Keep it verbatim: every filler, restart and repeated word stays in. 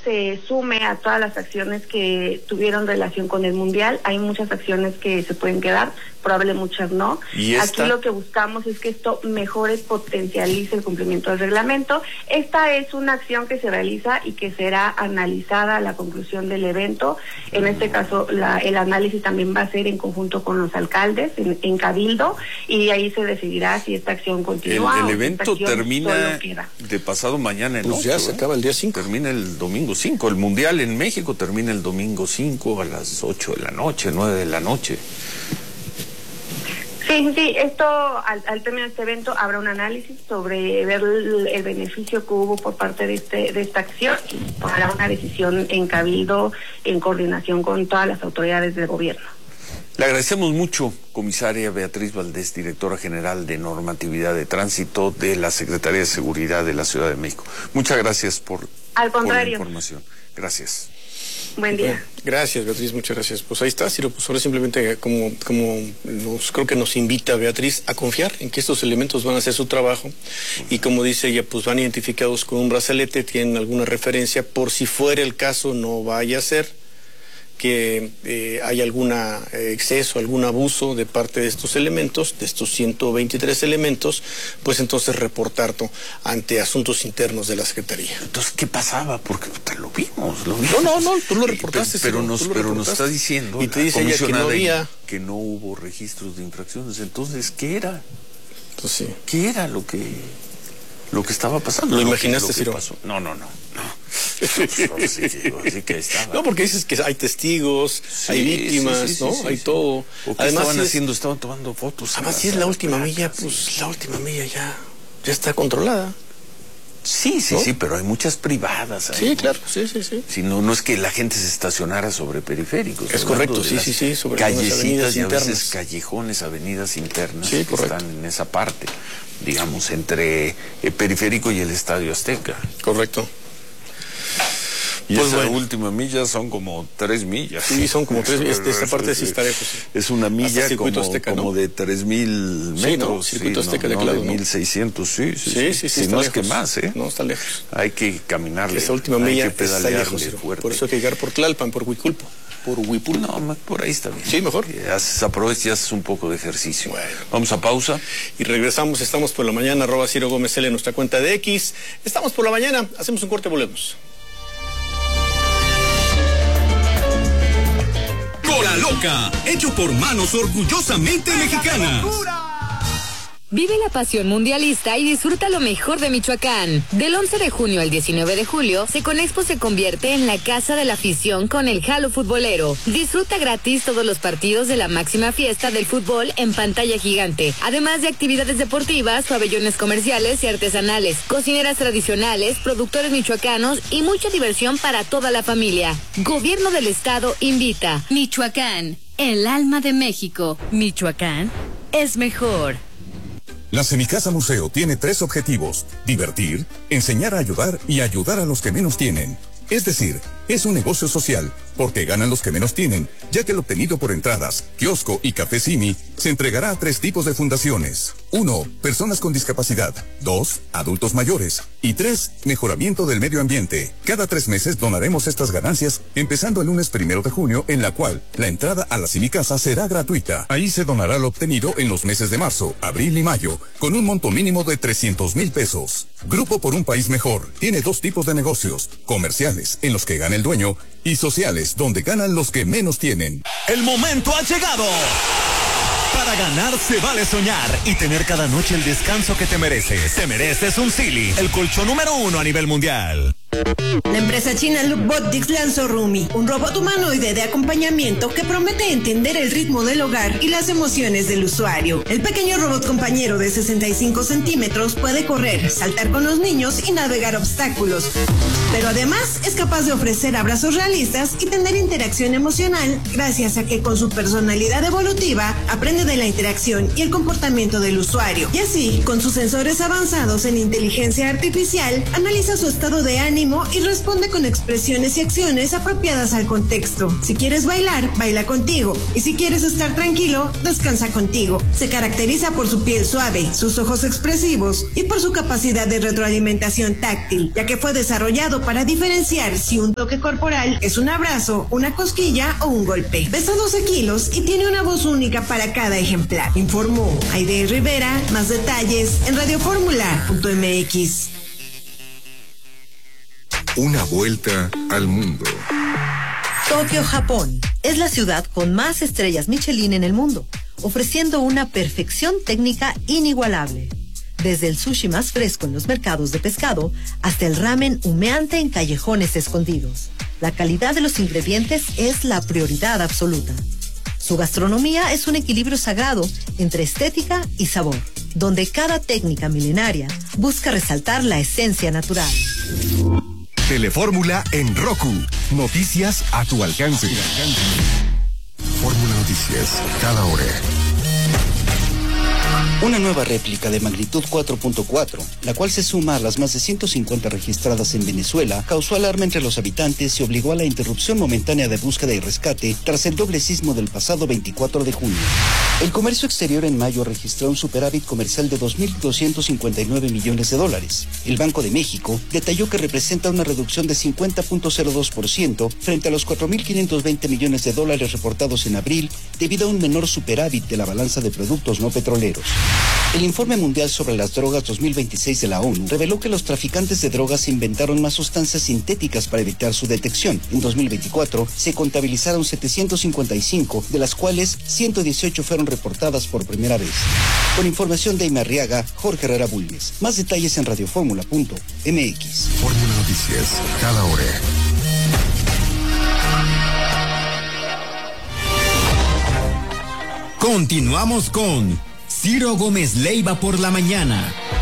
se sume a todas las acciones que tuvieron relación con el Mundial. Hay muchas acciones que se pueden quedar, probablemente muchas no. ¿Y esta? Aquí lo que buscamos es que esto mejore, potencialice el cumplimiento del reglamento. Esta es una acción que se realiza y que será analizada a la conclusión del evento. En este caso, la, el análisis también va a ser en conjunto con los alcaldes, en, en Cabildo, y ahí se decidirá si esta acción continúa. El, el o evento si esta termina de pasado mañana en Pues ocho, ya se ¿eh? acaba el día cinco. Termina el domingo cinco. El Mundial en México termina el domingo cinco a las ocho de la noche, nueve de la noche. Sí, sí, esto, al, al término de este evento, habrá un análisis sobre ver el, el beneficio que hubo por parte de este de esta acción y tomará una decisión en Cabildo en coordinación con todas las autoridades del gobierno. Le agradecemos mucho, comisaria Beatriz Valdés, directora general de Normatividad de Tránsito de la Secretaría de Seguridad de la Ciudad de México. Muchas gracias por, al por contrario. la información. Gracias. Buen día. Gracias, Beatriz, muchas gracias. Pues ahí está, Ciro, pues ahora simplemente como, como nos, creo que nos invita Beatriz a confiar en que estos elementos van a hacer su trabajo y como dice ella, pues van identificados con un brazalete, tienen alguna referencia, por si fuera el caso, no vaya a ser que eh, hay algún eh, exceso, algún abuso de parte de estos elementos, de estos ciento veintitrés elementos, pues entonces reportarlo ante asuntos internos de la Secretaría. Entonces, ¿qué pasaba? Porque te lo vimos, lo vimos. No, no, no, tú lo reportaste. Pero, pero, nos, tú lo pero reportaste. nos está diciendo y te dice ella que no había... que no hubo registros de infracciones. Entonces, ¿qué era? Pues sí. ¿Qué era lo que lo que estaba pasando? ¿Lo, lo imaginaste, que, lo que Ciro? No, no, no, no. Sí, sí que estaba. No, porque dices que hay testigos, sí, hay víctimas, sí, sí, sí, ¿no? Sí, hay sí. todo. ¿O qué además, estaban si es, haciendo? Estaban tomando fotos. Además, si es la última milla, pues sí. la última milla ya, ya está controlada. Sí, sí, ¿no? Sí, pero hay muchas privadas ahí. Sí, ¿no? claro, sí, sí, sí. Si no, no es que la gente se estacionara sobre periféricos. Es correcto, sí, sí, sí, sobre callecitas y a veces callejones, avenidas internas sí, que correcto. están en esa parte, digamos, entre el periférico y el Estadio Azteca. Correcto. Y pues esa bueno. última milla son como tres millas. Sí, son como tres millas. Esta parte sí está lejos. Sí. Es una milla como, Azteca, ¿no? como de tres mil metros. Sí, ¿no? Circuito sí, Azteca no, de Claudio, no, de mil seiscientos, sí, sí. Sí, sí, sí. Si sí no lejos. es que más, ¿eh? No, está lejos. Hay que caminarle. Esa última milla está lejos. Fuerte. Por eso hay que llegar por Tlalpan, por Huiculpo. Por Huipul, no, por ahí está bien. Sí, mejor. Haces, aprovechas y haces un poco de ejercicio. Bueno. Vamos a pausa. Y regresamos, estamos por la mañana, arroba Ciro Gómez L en nuestra cuenta de X. Estamos por la mañana, hacemos un corte, volvemos. Cola Loca, hecho por manos orgullosamente mexicanas. Vive la pasión mundialista y disfruta lo mejor de Michoacán. Del once de junio al diecinueve de julio, Seconexpo se convierte en la casa de la afición con el Jalo Futbolero. Disfruta gratis todos los partidos de la máxima fiesta del fútbol en pantalla gigante, además de actividades deportivas, pabellones comerciales y artesanales, cocineras tradicionales, productores michoacanos y mucha diversión para toda la familia. Gobierno del Estado invita. Michoacán, el alma de México. Michoacán es mejor. La Semicasa Museo tiene tres objetivos: divertir, enseñar a ayudar y ayudar a los que menos tienen. Es decir, es un negocio social, porque ganan los que menos tienen, ya que el obtenido por entradas, kiosco y café Simi se entregará a tres tipos de fundaciones. Uno, personas con discapacidad. Dos, adultos mayores. Y tres, mejoramiento del medio ambiente. Cada tres meses donaremos estas ganancias, empezando el lunes primero de junio, en la cual la entrada a la Semicasa será gratuita. Ahí se donará lo obtenido en los meses de marzo, abril y mayo, con un monto mínimo de trescientos mil pesos. Grupo por un País Mejor tiene dos tipos de negocios: comerciales, en los que gana el dueño, y sociales, donde ganan los que menos tienen. El momento ha llegado. Para ganar se vale soñar y tener cada noche el descanso que te mereces. Te mereces un Sealy, el colchón número uno a nivel mundial. La empresa china Lookbotics lanzó Rumi, un robot humanoide de acompañamiento que promete entender el ritmo del hogar y las emociones del usuario. El pequeño robot compañero de sesenta y cinco centímetros puede correr, saltar con los niños y navegar obstáculos. Pero además es capaz de ofrecer abrazos realistas y tener interacción emocional gracias a que con su personalidad evolutiva aprende de la interacción y el comportamiento del usuario. Y así, con sus sensores avanzados en inteligencia artificial, analiza su estado de ánimo y responde con expresiones y acciones apropiadas al contexto. Si quieres bailar, baila contigo. Y si quieres estar tranquilo, descansa contigo. Se caracteriza por su piel suave, sus ojos expresivos y por su capacidad de retroalimentación táctil, ya que fue desarrollado para diferenciar si un toque corporal es un abrazo, una cosquilla o un golpe. Pesa doce kilos y tiene una voz única para cada ejemplar. Informó Aide Rivera. Más detalles en radiofórmula punto m x. Una vuelta al mundo. Tokio, Japón, es la ciudad con más estrellas Michelin en el mundo, ofreciendo una perfección técnica inigualable. Desde el sushi más fresco en los mercados de pescado hasta el ramen humeante en callejones escondidos. La calidad de los ingredientes es la prioridad absoluta. Su gastronomía es un equilibrio sagrado entre estética y sabor, donde cada técnica milenaria busca resaltar la esencia natural. Telefórmula en Roku. Noticias a tu alcance. Fórmula Noticias, cada hora. Una nueva réplica de magnitud cuatro punto cuatro, la cual se suma a las más de ciento cincuenta registradas en Venezuela, causó alarma entre los habitantes y obligó a la interrupción momentánea de búsqueda y rescate tras el doble sismo del pasado veinticuatro de junio. El comercio exterior en mayo registró un superávit comercial de dos mil doscientos cincuenta y nueve millones de dólares. El Banco de México detalló que representa una reducción de cincuenta punto cero dos por ciento frente a los cuatro mil quinientos veinte millones de dólares reportados en abril debido a un menor superávit de la balanza de productos no petroleros. El Informe Mundial sobre las Drogas dos mil veintiséis de la ONU reveló que los traficantes de drogas inventaron más sustancias sintéticas para evitar su detección. En dos mil veinticuatro se contabilizaron setecientos cincuenta y cinco, de las cuales ciento dieciocho fueron reportadas por primera vez. Con información de Aime Arriaga, Jorge Herrera Bulnes. Más detalles en radiofórmula punto m x. Fórmula Noticias, cada hora. Continuamos con Ciro Gómez Leiva por la mañana.